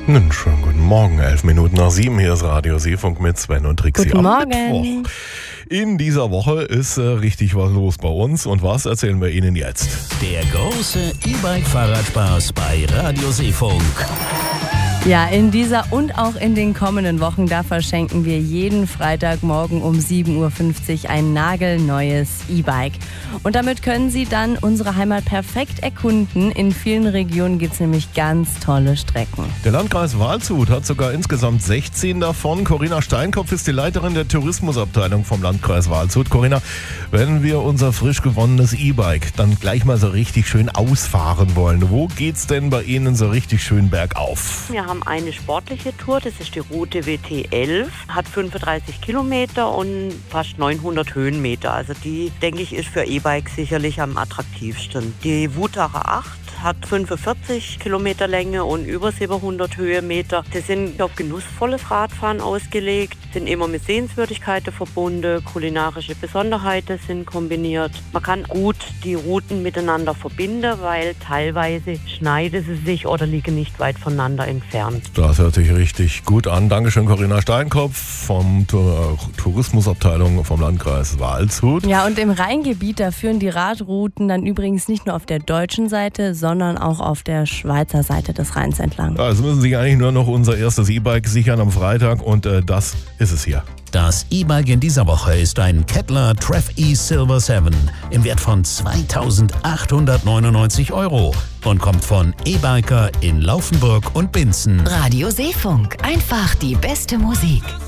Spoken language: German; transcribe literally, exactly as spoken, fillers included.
Einen schönen guten Morgen, elf Minuten nach sieben. Hier ist Radio Seefunk mit Sven und Trixi. Guten am Morgen. Mittwoch. In dieser Woche ist äh, richtig was los bei uns. Und was erzählen wir Ihnen jetzt? Der große E-Bike-Fahrradspaß bei Radio Seefunk. Ja, in dieser und auch in den kommenden Wochen, da verschenken wir jeden Freitagmorgen um sieben Uhr fünfzig ein nagelneues E-Bike. Und damit können Sie dann unsere Heimat perfekt erkunden. In vielen Regionen gibt es nämlich ganz tolle Strecken. Der Landkreis Waldshut hat sogar insgesamt sechzehn davon. Corinna Steinkopf ist die Leiterin der Tourismusabteilung vom Landkreis Waldshut. Corinna, wenn wir unser frisch gewonnenes E-Bike dann gleich mal so richtig schön ausfahren wollen, wo geht's denn bei Ihnen so richtig schön bergauf? Wir haben eine sportliche Tour, das ist die Route W T elf, hat fünfunddreißig Kilometer und fast neunhundert Höhenmeter. Also die, denke ich, ist für E-Bike sicherlich am attraktivsten. Die Wutacher acht hat fünfundvierzig Kilometer Länge und über siebenhundert Höhenmeter. Die sind auf genussvolles Radfahren ausgelegt, sind immer mit Sehenswürdigkeiten verbunden, kulinarische Besonderheiten sind kombiniert. Man kann gut die Routen miteinander verbinden, weil teilweise schneiden sie sich oder liegen nicht weit voneinander entfernt. Das hört sich richtig gut an. Dankeschön, Corinna Steinkopf vom Tur- Tourismusabteilung vom Landkreis Waldshut. Ja, und im Rheingebiet, da führen die Radrouten dann übrigens nicht nur auf der deutschen Seite, sondern auch auf der Schweizer Seite des Rheins entlang. Also müssen Sie eigentlich nur noch unser erstes E-Bike sichern am Freitag und äh, das ist es hier. Das E-Bike in dieser Woche ist ein Kettler Treff E Silver sieben im Wert von zweitausendachthundertneunundneunzig Euro und kommt von E-Biker in Laufenburg und Binzen. Radio Seefunk, einfach die beste Musik.